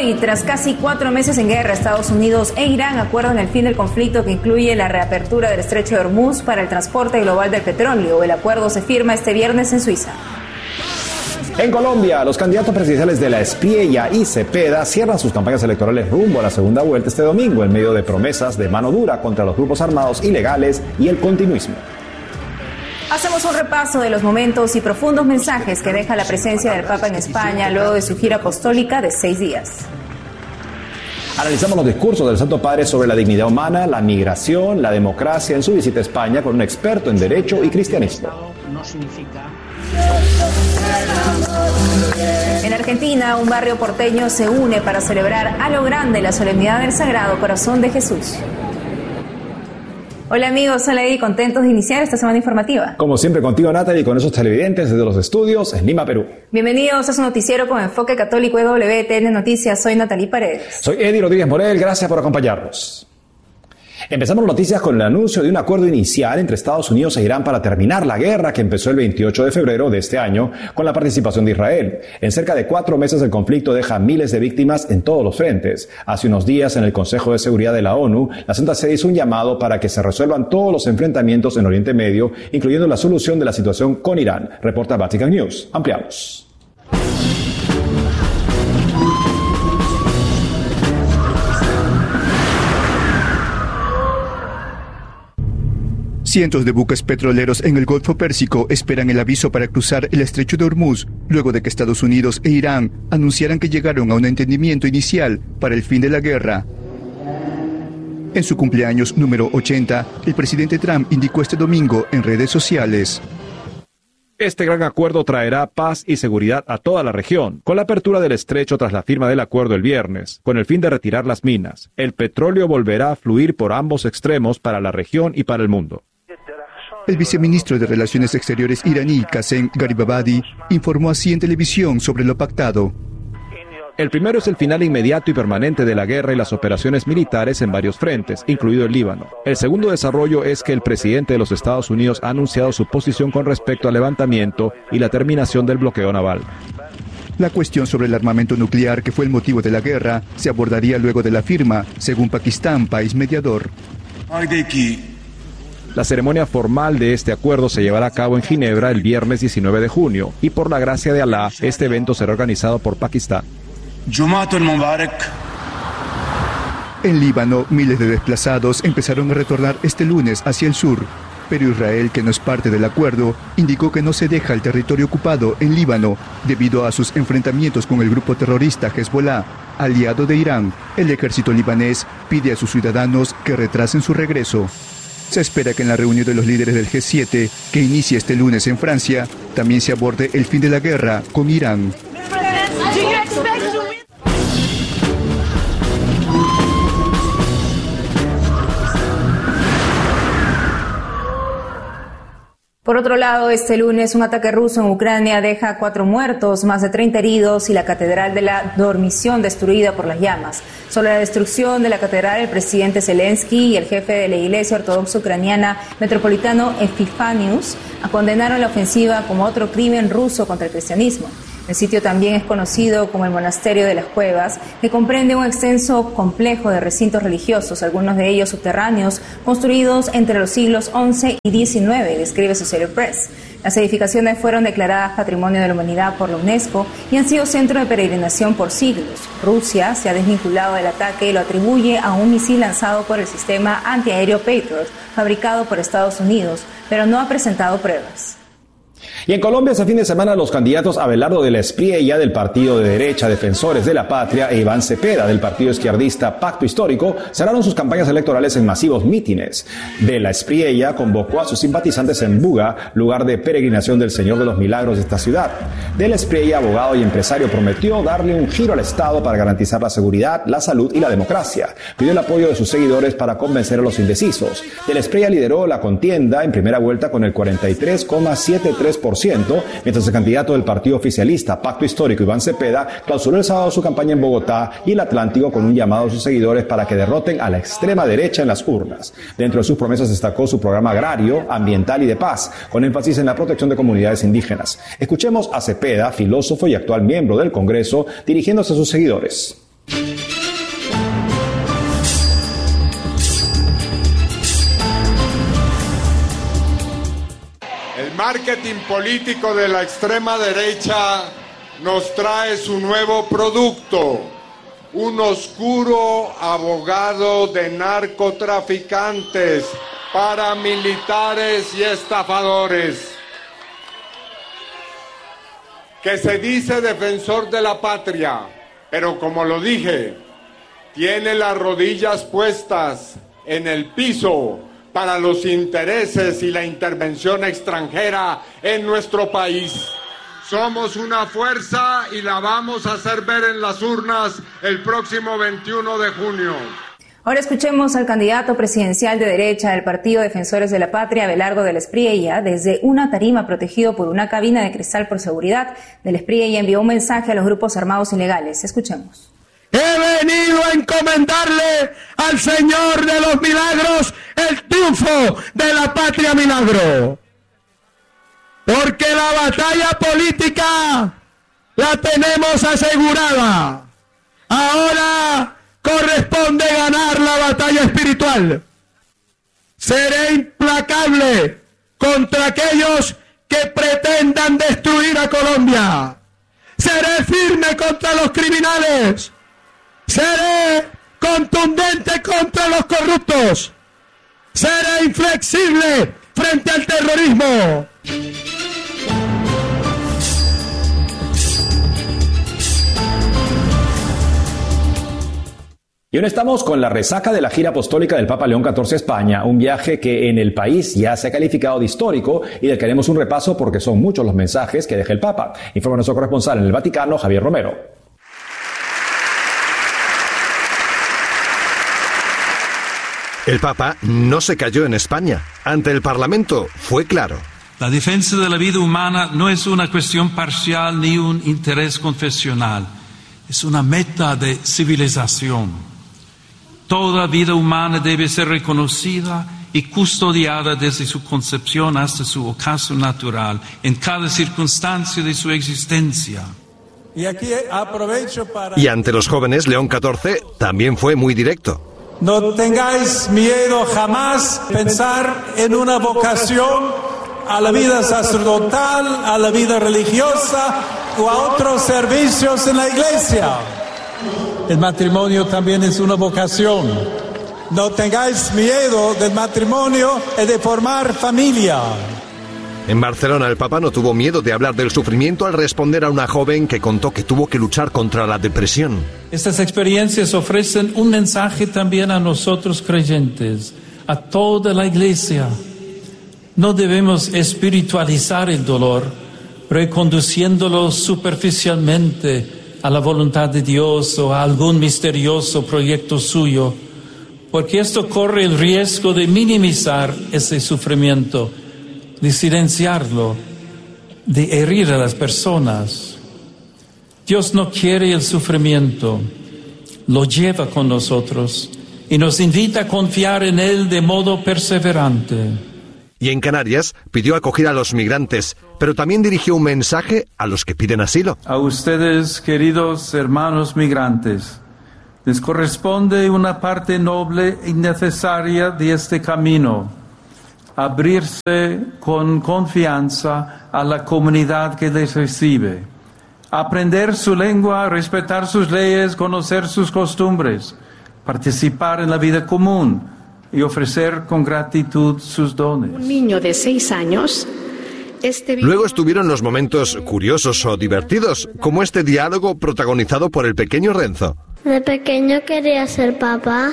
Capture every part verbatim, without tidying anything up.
hoy, tras casi cuatro meses en guerra, Estados Unidos e Irán acuerdan el fin del conflicto que incluye la reapertura del estrecho de Hormuz para el transporte global del petróleo. El acuerdo se firma este viernes en Suiza. En Colombia, los candidatos presidenciales de la Espriella y Cepeda cierran sus campañas electorales rumbo a la segunda vuelta este domingo en medio de promesas de mano dura contra los grupos armados ilegales y el continuismo. Hacemos un repaso de los momentos y profundos mensajes que deja la presencia del Papa en España luego de su gira apostólica de seis días. Analizamos los discursos del Santo Padre sobre la dignidad humana, la migración, la democracia en su visita a España con un experto en derecho y cristianismo. En Argentina, un barrio porteño se une para celebrar a lo grande la solemnidad del Sagrado Corazón de Jesús. Hola amigos, soy Lady, contentos de iniciar esta semana informativa. Como siempre contigo, Natalie, y con esos televidentes desde los estudios en Lima, Perú. Bienvenidos a su noticiero con enfoque católico de W T N Noticias. Soy Natalie Paredes. Soy Eddie Rodríguez Morel, gracias por acompañarnos. Empezamos noticias con el anuncio de un acuerdo inicial entre Estados Unidos e Irán para terminar la guerra que empezó el veintiocho de febrero de este año con la participación de Israel. En cerca de cuatro meses el conflicto deja miles de víctimas en todos los frentes. Hace unos días en el Consejo de Seguridad de la ONU, la Santa Sede hizo un llamado para que se resuelvan todos los enfrentamientos en Oriente Medio, incluyendo la solución de la situación con Irán. Reporta Vatican News. Ampliamos. Cientos de buques petroleros en el Golfo Pérsico esperan el aviso para cruzar el estrecho de Hormuz, luego de que Estados Unidos e Irán anunciaran que llegaron a un entendimiento inicial para el fin de la guerra. En su cumpleaños número ochenta, el presidente Trump indicó este domingo en redes sociales: este gran acuerdo traerá paz y seguridad a toda la región, con la apertura del estrecho tras la firma del acuerdo el viernes, con el fin de retirar las minas. El petróleo volverá a fluir por ambos extremos para la región y para el mundo. El viceministro de Relaciones Exteriores iraní, Qasem Gharibabadi, informó así en televisión sobre lo pactado. El primero es el final inmediato y permanente de la guerra y las operaciones militares en varios frentes, incluido el Líbano. El segundo desarrollo es que el presidente de los Estados Unidos ha anunciado su posición con respecto al levantamiento y la terminación del bloqueo naval. La cuestión sobre el armamento nuclear, que fue el motivo de la guerra, se abordaría luego de la firma, según Pakistán, país mediador. La ceremonia formal de este acuerdo se llevará a cabo en Ginebra el viernes diecinueve de junio y por la gracia de Alá, este evento será organizado por Pakistán. En Líbano, miles de desplazados empezaron a retornar este lunes hacia el sur, pero Israel, que no es parte del acuerdo, indicó que no se deja el territorio ocupado en Líbano debido a sus enfrentamientos con el grupo terrorista Hezbollah, aliado de Irán. El ejército libanés pide a sus ciudadanos que retrasen su regreso. Se espera que en la reunión de los líderes del G siete, que inicia este lunes en Francia, también se aborde el fin de la guerra con Irán. Por otro lado, este lunes un ataque ruso en Ucrania deja cuatro muertos, más de treinta heridos y la catedral de la Dormición destruida por las llamas. Sobre la destrucción de la catedral, el presidente Zelensky y el jefe de la Iglesia Ortodoxa Ucraniana, metropolitano Epifanius, condenaron la ofensiva como otro crimen ruso contra el cristianismo. El sitio también es conocido como el Monasterio de las Cuevas, que comprende un extenso complejo de recintos religiosos, algunos de ellos subterráneos, construidos entre los siglos once y diecinueve, describe Associated Press. Las edificaciones fueron declaradas Patrimonio de la Humanidad por la UNESCO y han sido centro de peregrinación por siglos. Rusia se ha desvinculado del ataque y lo atribuye a un misil lanzado por el sistema antiaéreo Patriot, fabricado por Estados Unidos, pero no ha presentado pruebas. Y en Colombia, este fin de semana, los candidatos Abelardo de la Espriella, del partido de derecha Defensores de la Patria, e Iván Cepeda, del partido izquierdista Pacto Histórico, cerraron sus campañas electorales en masivos mítines. De la Espriella convocó a sus simpatizantes en Buga, lugar de peregrinación del Señor de los Milagros de esta ciudad. De la Espriella, abogado y empresario, prometió darle un giro al Estado para garantizar la seguridad, la salud y la democracia. Pidió el apoyo de sus seguidores para convencer a los indecisos. De la Espriella lideró la contienda en primera vuelta con el cuarenta y tres coma setenta y tres por ciento, mientras el candidato del partido oficialista Pacto Histórico, Iván Cepeda, clausuró el sábado su campaña en Bogotá y el Atlántico con un llamado a sus seguidores para que derroten a la extrema derecha en las urnas. Dentro de sus promesas destacó su programa agrario, ambiental y de paz, con énfasis en la protección de comunidades indígenas. Escuchemos a Cepeda, filósofo y actual miembro del Congreso, dirigiéndose a sus seguidores. El marketing político de la extrema derecha nos trae su nuevo producto, un oscuro abogado de narcotraficantes, paramilitares y estafadores, que se dice defensor de la patria, pero como lo dije, tiene las rodillas puestas en el piso para los intereses y la intervención extranjera en nuestro país. Somos una fuerza y la vamos a hacer ver en las urnas el próximo veintiuno de junio. Ahora escuchemos al candidato presidencial de derecha del Partido Defensores de la Patria, Abelardo del Espriella, desde una tarima protegido por una cabina de cristal por seguridad. Del Espriella envió un mensaje a los grupos armados ilegales. Escuchemos. He venido a encomendarle al Señor de los Milagros el triunfo de la Patria Milagro. Porque la batalla política la tenemos asegurada. Ahora corresponde ganar la batalla espiritual. Seré implacable contra aquellos que pretendan destruir a Colombia. Seré firme contra los criminales. Seré contundente contra los corruptos. Seré inflexible frente al terrorismo. Y ahora estamos con la resaca de la gira apostólica del Papa León catorce a España, un viaje que en el país ya se ha calificado de histórico y del que haremos un repaso porque son muchos los mensajes que deja el Papa. Informa nuestro corresponsal en el Vaticano, Javier Romero. El Papa no se cayó en España. Ante el Parlamento fue claro. La defensa de la vida humana no es una cuestión parcial ni un interés confesional. Es una meta de civilización. Toda vida humana debe ser reconocida y custodiada desde su concepción hasta su ocaso natural, en cada circunstancia de su existencia. Y aquí aprovecho para... Y ante los jóvenes, León catorce también fue muy directo. No tengáis miedo jamás pensar en una vocación a la vida sacerdotal, a la vida religiosa o a otros servicios en la iglesia. El matrimonio también es una vocación. No tengáis miedo del matrimonio y de formar familia. En Barcelona, el Papa no tuvo miedo de hablar del sufrimiento al responder a una joven que contó que tuvo que luchar contra la depresión. Estas experiencias ofrecen un mensaje también a nosotros creyentes, a toda la iglesia. No debemos espiritualizar el dolor, reconduciéndolo superficialmente a la voluntad de Dios o a algún misterioso proyecto suyo, porque esto corre el riesgo de minimizar ese sufrimiento, de silenciarlo, de herir a las personas. Dios no quiere el sufrimiento, lo lleva con nosotros y nos invita a confiar en Él de modo perseverante. Y en Canarias pidió acoger a los migrantes, pero también dirigió un mensaje a los que piden asilo. A ustedes, queridos hermanos migrantes, les corresponde una parte noble y necesaria de este camino: abrirse con confianza a la comunidad que les recibe, aprender su lengua, respetar sus leyes, conocer sus costumbres, participar en la vida común y ofrecer con gratitud sus dones. Un niño de seis años... Este... Luego estuvieron los momentos curiosos o divertidos, como este diálogo protagonizado por el pequeño Renzo. De pequeño quería ser papá.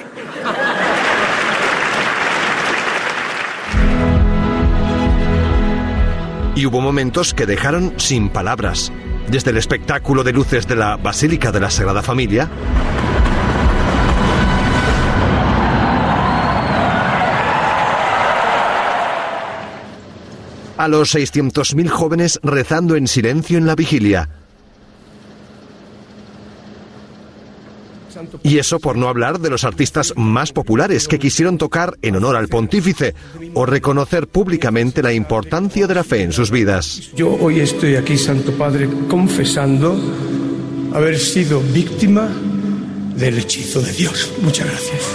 Y hubo momentos que dejaron sin palabras. Desde el espectáculo de luces de la Basílica de la Sagrada Familia, a los seiscientos mil jóvenes rezando en silencio en la vigilia. Y eso por no hablar de los artistas más populares que quisieron tocar en honor al pontífice o reconocer públicamente la importancia de la fe en sus vidas. Yo hoy estoy aquí, Santo Padre, confesando haber sido víctima del hechizo de Dios. Muchas gracias.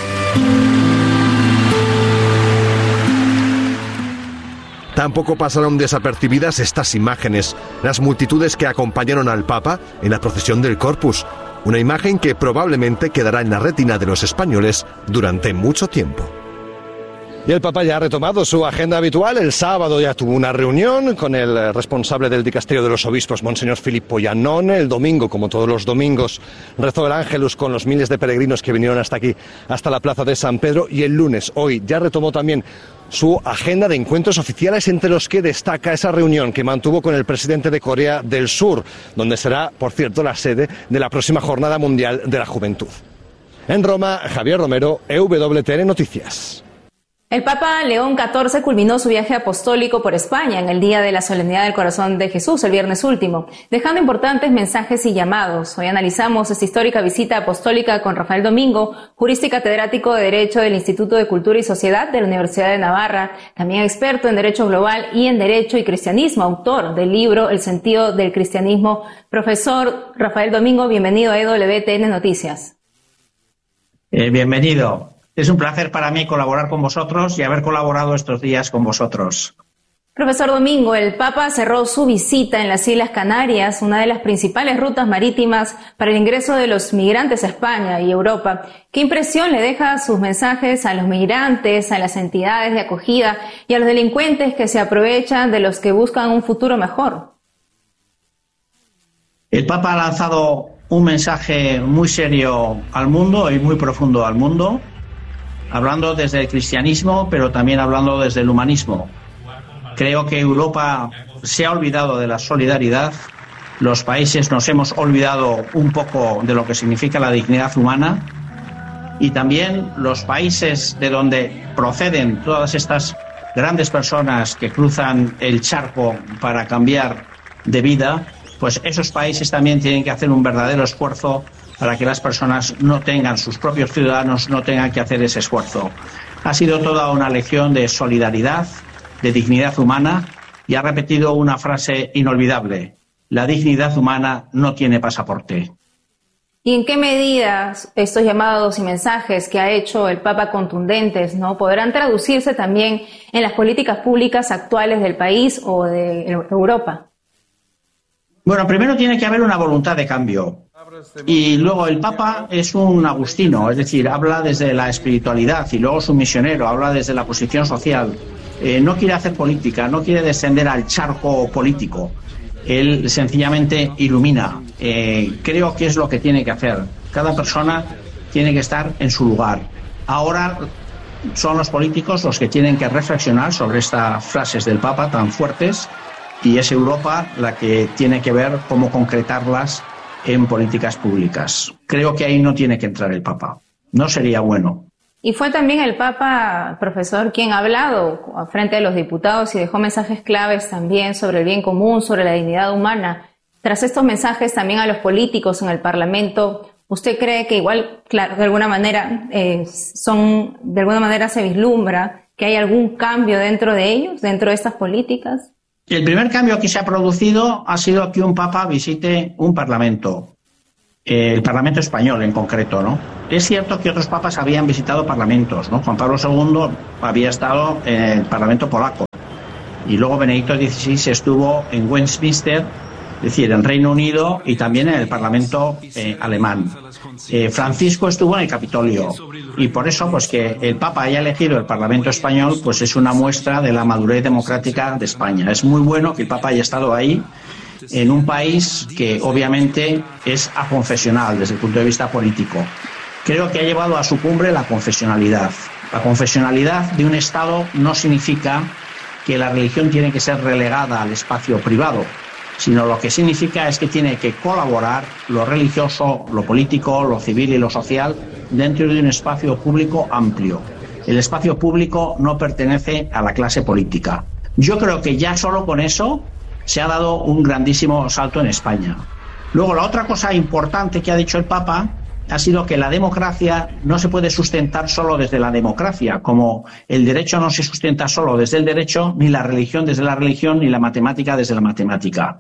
Tampoco pasaron desapercibidas estas imágenes, las multitudes que acompañaron al Papa en la procesión del Corpus, una imagen que probablemente quedará en la retina de los españoles durante mucho tiempo. Y el Papa ya ha retomado su agenda habitual. El sábado ya tuvo una reunión con el responsable del dicasterio de los obispos, Monseñor Filippo Iannone. El domingo, como todos los domingos, rezó el Ángelus con los miles de peregrinos que vinieron hasta aquí, hasta la plaza de San Pedro. Y el lunes, hoy, ya retomó también su agenda de encuentros oficiales, entre los que destaca esa reunión que mantuvo con el presidente de Corea del Sur, donde será, por cierto, la sede de la próxima Jornada Mundial de la Juventud. En Roma, Javier Romero, E W T N Noticias. El Papa León catorce culminó su viaje apostólico por España en el día de la Solemnidad del Corazón de Jesús, el viernes último, dejando importantes mensajes y llamados. Hoy analizamos esta histórica visita apostólica con Rafael Domingo, jurista y catedrático de Derecho del Instituto de Cultura y Sociedad de la Universidad de Navarra, también experto en Derecho Global y en Derecho y Cristianismo, autor del libro El sentido del cristianismo. Profesor Rafael Domingo, bienvenido a E W T N Noticias. Eh, bienvenido. Es un placer para mí colaborar con vosotros y haber colaborado estos días con vosotros. Profesor Domingo, el Papa cerró su visita en las Islas Canarias, una de las principales rutas marítimas para el ingreso de los migrantes a España y Europa. ¿Qué impresión le deja sus mensajes a los migrantes, a las entidades de acogida y a los delincuentes que se aprovechan de los que buscan un futuro mejor? El Papa ha lanzado un mensaje muy serio al mundo y muy profundo al mundo, hablando desde el cristianismo, pero también hablando desde el humanismo. Creo que Europa se ha olvidado de la solidaridad, los países nos hemos olvidado un poco de lo que significa la dignidad humana, y también los países de donde proceden todas estas grandes personas que cruzan el charco para cambiar de vida, pues esos países también tienen que hacer un verdadero esfuerzo para que las personas no tengan, sus propios ciudadanos no tengan que hacer ese esfuerzo. Ha sido toda una lección de solidaridad, de dignidad humana, y ha repetido una frase inolvidable: la dignidad humana no tiene pasaporte. ¿Y en qué medidas estos llamados y mensajes que ha hecho el Papa contundentes, ¿no?, podrán traducirse también en las políticas públicas actuales del país o de Europa? Bueno, primero tiene que haber una voluntad de cambio. Y luego el Papa es un agustino, es decir, habla desde la espiritualidad, y luego es un misionero, habla desde la posición social. Eh, no quiere hacer política, no quiere descender al charco político. Él sencillamente ilumina. Eh, creo que es lo que tiene que hacer. Cada persona tiene que estar en su lugar. Ahora son los políticos los que tienen que reflexionar sobre estas frases del Papa tan fuertes, y es Europa la que tiene que ver cómo concretarlas en políticas públicas. Creo que ahí no tiene que entrar el Papa. No sería bueno. Y fue también el Papa, profesor, quien ha hablado frente a los diputados y dejó mensajes claves también sobre el bien común, sobre la dignidad humana. Tras estos mensajes también a los políticos en el Parlamento, ¿usted cree que igual, claro, de alguna manera, eh, son, de alguna manera se vislumbra que hay algún cambio dentro de ellos, dentro de estas políticas? El primer cambio que se ha producido ha sido que un Papa visite un Parlamento, eh, el Parlamento español en concreto, ¿no? Es cierto que otros papas habían visitado parlamentos, ¿no? Juan Pablo segundo había estado en el Parlamento polaco, y luego Benedicto dieciséis estuvo en Westminster, es decir, en Reino Unido, y también en el Parlamento eh, alemán. Eh, Francisco estuvo en el Capitolio, y por eso, pues que el Papa haya elegido el Parlamento español, pues es una muestra de la madurez democrática de España. Es muy bueno que el Papa haya estado ahí, en un país que obviamente es aconfesional desde el punto de vista político. Creo que ha llevado a su cumbre la confesionalidad. La confesionalidad de un Estado no significa que la religión tiene que ser relegada al espacio privado, sino lo que significa es que tiene que colaborar lo religioso, lo político, lo civil y lo social dentro de un espacio público amplio. El espacio público no pertenece a la clase política. Yo creo que ya solo con eso se ha dado un grandísimo salto en España. Luego, la otra cosa importante que ha dicho el Papa ha sido que la democracia no se puede sustentar solo desde la democracia, como el derecho no se sustenta solo desde el derecho, ni la religión desde la religión, ni la matemática desde la matemática.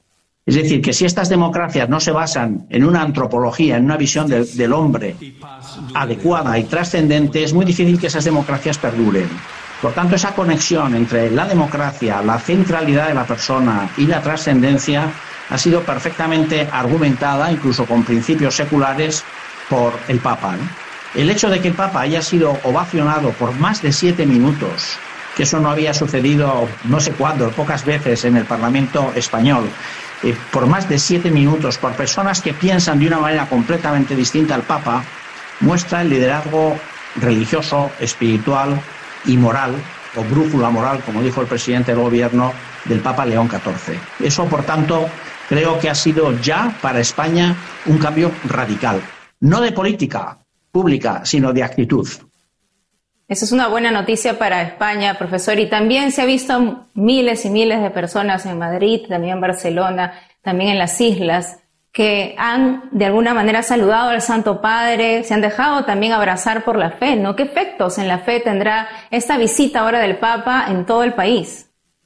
Es decir, que si estas democracias no se basan en una antropología, en una visión de, del hombre adecuada y trascendente, es muy difícil que esas democracias perduren. Por tanto, esa conexión entre la democracia, la centralidad de la persona y la trascendencia ha sido perfectamente argumentada, incluso con principios seculares, por el Papa, ¿no? El hecho de que el Papa haya sido ovacionado por más de siete minutos, que eso no había sucedido no sé cuándo, pocas veces en el Parlamento español, eh, por más de siete minutos, por personas que piensan de una manera completamente distinta al Papa, muestra el liderazgo religioso, espiritual y moral, o brújula moral, como dijo el presidente del gobierno, del Papa León catorce. Eso, por tanto, creo que ha sido ya para España un cambio radical, no de política pública, sino de actitud. Eso es una buena noticia para España, profesor. Y también se ha visto miles y miles de personas en Madrid, también en Barcelona, también en las islas, que han de alguna manera saludado al Santo Padre, se han dejado también abrazar por la fe, ¿no? ¿Qué efectos en la fe tendrá esta visita ahora del Papa en todo el país?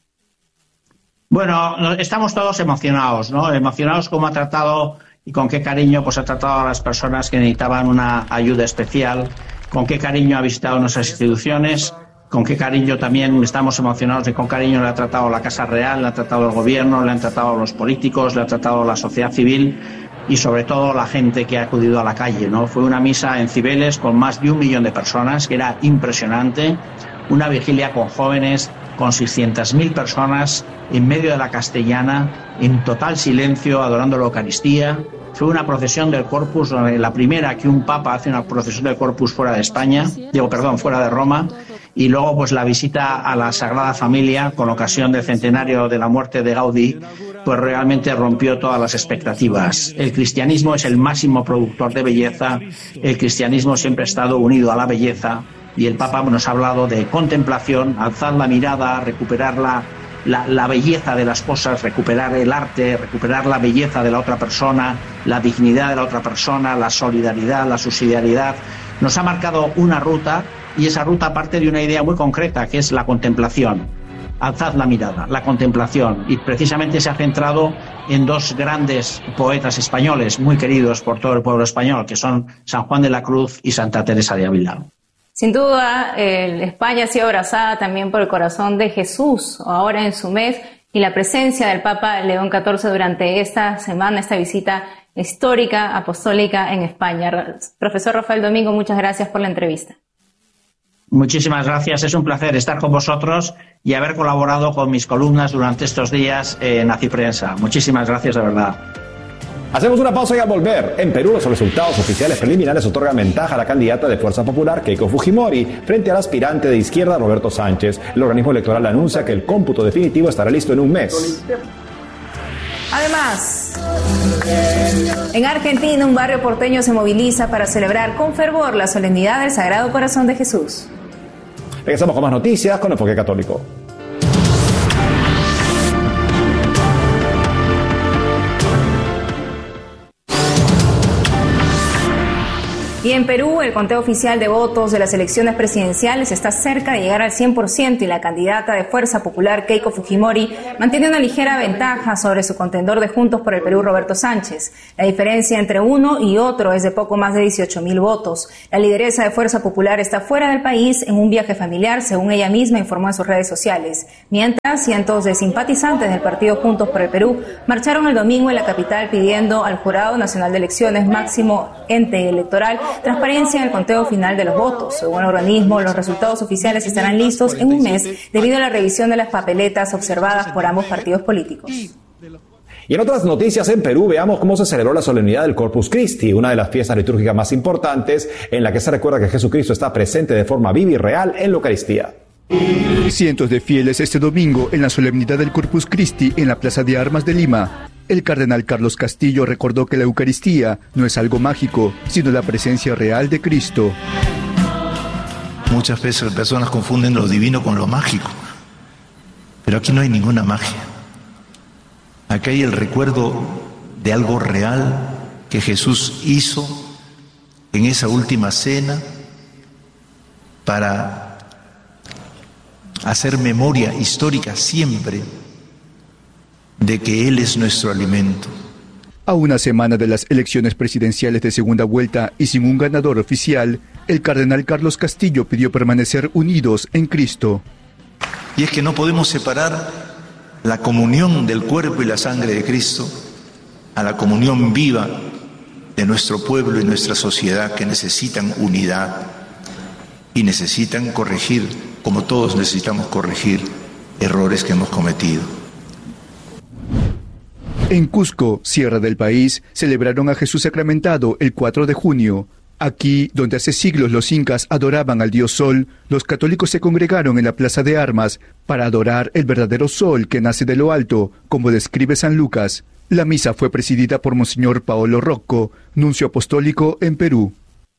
Bueno, estamos todos emocionados, ¿no? Emocionados cómo ha tratado y con qué cariño pues ha tratado a las personas que necesitaban una ayuda especial, con qué cariño ha visitado nuestras instituciones, con qué cariño también estamos emocionados de con cariño le ha tratado la Casa Real, le ha tratado el gobierno, le han tratado los políticos, le ha tratado la sociedad civil y sobre todo la gente que ha acudido a la calle, ¿no? Fue una misa en Cibeles con más de un millón de personas, que era impresionante, una vigilia con jóvenes, con seiscientas mil personas en medio de la Castellana, en total silencio, adorando la Eucaristía. Fue una procesión del Corpus, la primera que un papa hace una procesión del Corpus fuera de España, digo, perdón, fuera de Roma, y luego pues la visita a la Sagrada Familia con ocasión del centenario de la muerte de Gaudí, pues realmente rompió todas las expectativas. El cristianismo es el máximo productor de belleza, el cristianismo siempre ha estado unido a la belleza, y el Papa nos ha hablado de contemplación, alzar la mirada, recuperar la, la, la belleza de las cosas, recuperar el arte, recuperar la belleza de la otra persona, la dignidad de la otra persona, la solidaridad, la subsidiariedad. Nos ha marcado una ruta y esa ruta parte de una idea muy concreta, que es la contemplación. Alzad la mirada, la contemplación. Y precisamente se ha centrado en dos grandes poetas españoles muy queridos por todo el pueblo español, que son San Juan de la Cruz y Santa Teresa de Ávila. Sin duda, eh, España ha sido abrazada también por el corazón de Jesús, ahora en su mes, y la presencia del Papa León catorce durante esta semana, esta visita histórica, apostólica en España. Profesor Rafael Domingo, muchas gracias por la entrevista. Muchísimas gracias, es un placer estar con vosotros y haber colaborado con mis columnas durante estos días en Aciprensa. Muchísimas gracias, de verdad. Hacemos una pausa y al volver. En Perú, los resultados oficiales preliminares otorgan ventaja a la candidata de Fuerza Popular, Keiko Fujimori, frente al aspirante de izquierda, Roberto Sánchez. El organismo electoral anuncia que el cómputo definitivo estará listo en un mes. Además, en Argentina, un barrio porteño se moviliza para celebrar con fervor la solemnidad del Sagrado Corazón de Jesús. Regresamos con más noticias con Enfoque Católico. Y en Perú, el conteo oficial de votos de las elecciones presidenciales está cerca de llegar al cien por ciento y la candidata de Fuerza Popular, Keiko Fujimori, mantiene una ligera ventaja sobre su contendor de Juntos por el Perú, Roberto Sánchez. La diferencia entre uno y otro es de poco más de dieciocho mil votos. La lideresa de Fuerza Popular está fuera del país en un viaje familiar, según ella misma informó en sus redes sociales. Mientras, cientos de simpatizantes del partido Juntos por el Perú marcharon el domingo en la capital pidiendo al Jurado Nacional de Elecciones, máximo ente electoral, transparencia en el conteo final de los votos. Según el organismo, los resultados oficiales estarán listos en un mes debido a la revisión de las papeletas observadas por ambos partidos políticos. Y en otras noticias, en Perú, veamos cómo se celebró la solemnidad del Corpus Christi, una de las fiestas litúrgicas más importantes, en la que se recuerda que Jesucristo está presente de forma viva y real en la Eucaristía. Cientos de fieles este domingo en la solemnidad del Corpus Christi en la Plaza de Armas de Lima. El cardenal Carlos Castillo recordó que la Eucaristía no es algo mágico, sino la presencia real de Cristo. Muchas veces las personas confunden lo divino con lo mágico, pero aquí no hay ninguna magia. Aquí hay el recuerdo de algo real que Jesús hizo en esa última cena para hacer memoria histórica siempre de que Él es nuestro alimento. A una semana de las elecciones presidenciales de segunda vuelta y sin un ganador oficial, el cardenal Carlos Castillo pidió permanecer unidos en Cristo. Y es que no podemos separar la comunión del cuerpo y la sangre de Cristo a la comunión viva de nuestro pueblo y nuestra sociedad, que necesitan unidad y necesitan corregir, como todos necesitamos corregir, errores que hemos cometido. En Cusco, sierra del país, celebraron a Jesús sacramentado el cuatro de junio. Aquí, donde hace siglos los incas adoraban al dios Sol, los católicos se congregaron en la Plaza de Armas para adorar el verdadero Sol que nace de lo alto, como describe San Lucas. La misa fue presidida por Monseñor Paolo Rocco, nuncio apostólico en Perú.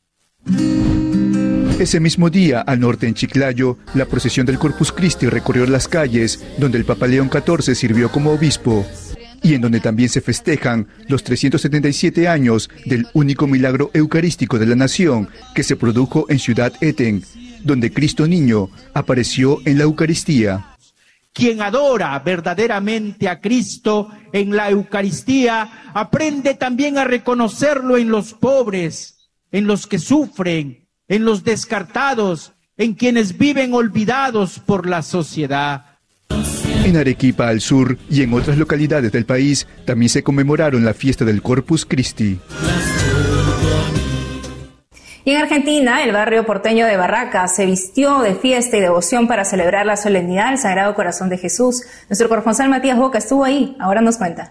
Ese mismo día, al norte en Chiclayo, la procesión del Corpus Christi recorrió las calles, donde el Papa León catorce sirvió como obispo, y en donde también se festejan los trescientos setenta y siete años del único milagro eucarístico de la nación que se produjo en Ciudad Eten, donde Cristo Niño apareció en la Eucaristía. Quien adora verdaderamente a Cristo en la Eucaristía aprende también a reconocerlo en los pobres, en los que sufren, en los descartados, en quienes viven olvidados por la sociedad. En Arequipa, al sur, y en otras localidades del país, también se conmemoraron la fiesta del Corpus Christi. Y en Argentina, el barrio porteño de Barracas se vistió de fiesta y devoción para celebrar la solemnidad del Sagrado Corazón de Jesús. Nuestro corresponsal Matías Boca estuvo ahí, ahora nos cuenta.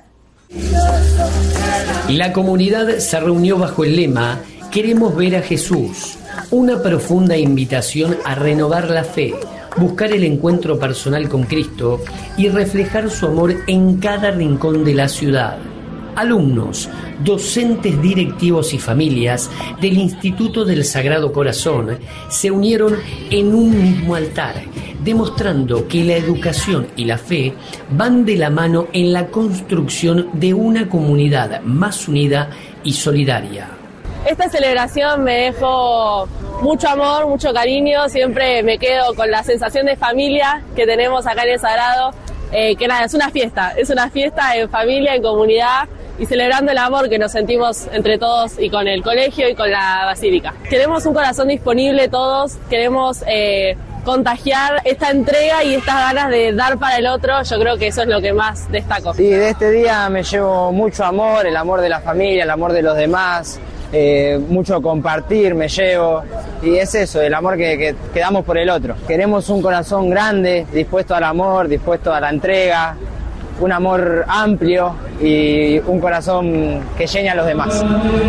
La comunidad se reunió bajo el lema "Queremos ver a Jesús", una profunda invitación a renovar la fe, buscar el encuentro personal con Cristo y reflejar su amor en cada rincón de la ciudad. Alumnos, docentes, directivos y familias del Instituto del Sagrado Corazón se unieron en un mismo altar, demostrando que la educación y la fe van de la mano en la construcción de una comunidad más unida y solidaria. Esta celebración me dejó mucho amor, mucho cariño, siempre me quedo con la sensación de familia que tenemos acá en el Sagrado, eh, que nada, es una fiesta, es una fiesta en familia, en comunidad y celebrando el amor que nos sentimos entre todos y con el colegio y con la basílica. Queremos un corazón disponible todos, queremos eh, contagiar esta entrega y estas ganas de dar para el otro, yo creo que eso es lo que más destaco. Sí, de este día me llevo mucho amor, el amor de la familia, el amor de los demás. Eh, mucho compartir me llevo y es eso, el amor que, que, que damos por el otro. Queremos un corazón grande, dispuesto al amor, dispuesto a la entrega, un amor amplio y un corazón que llene a los demás.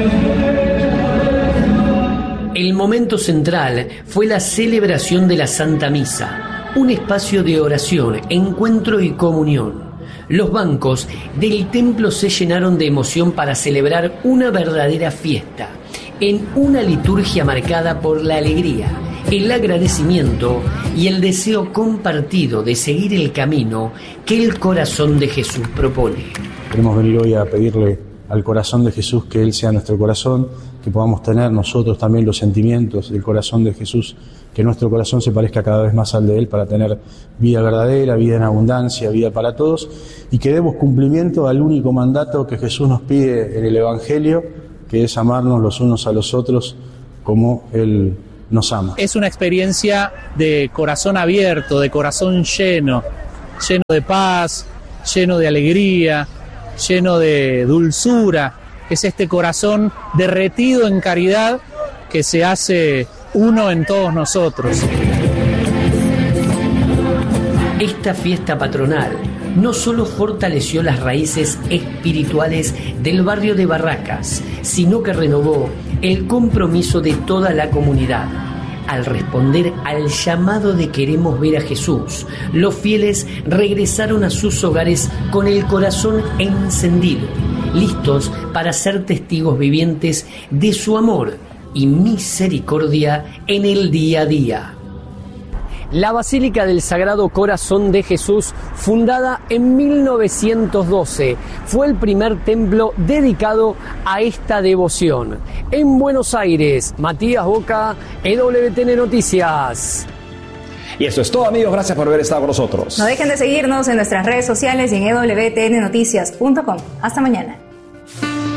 El momento central fue la celebración de la Santa Misa, un espacio de oración, encuentro y comunión. Los bancos del templo se llenaron de emoción para celebrar una verdadera fiesta, en una liturgia marcada por la alegría, el agradecimiento y el deseo compartido de seguir el camino que el corazón de Jesús propone. Queremos venir hoy a pedirle al corazón de Jesús que Él sea nuestro corazón, que podamos tener nosotros también los sentimientos del corazón de Jesús, que nuestro corazón se parezca cada vez más al de Él para tener vida verdadera, vida en abundancia, vida para todos, y que demos cumplimiento al único mandato que Jesús nos pide en el Evangelio, que es amarnos los unos a los otros como Él nos ama. Es una experiencia de corazón abierto, de corazón lleno, lleno de paz, lleno de alegría, lleno de dulzura. Es este corazón derretido en caridad que se hace uno en todos nosotros. Esta fiesta patronal no solo fortaleció las raíces espirituales del barrio de Barracas, sino que renovó el compromiso de toda la comunidad. Al responder al llamado de queremos ver a Jesús, los fieles regresaron a sus hogares con el corazón encendido, listos para ser testigos vivientes de su amor y misericordia en el día a día. La Basílica del Sagrado Corazón de Jesús, fundada en mil novecientos doce, fue el primer templo dedicado a esta devoción. En Buenos Aires, Matías Boca, E W T N Noticias. Y eso es todo, amigos. Gracias por haber estado con nosotros. No dejen de seguirnos en nuestras redes sociales y en e w t n noticias punto com. Hasta mañana.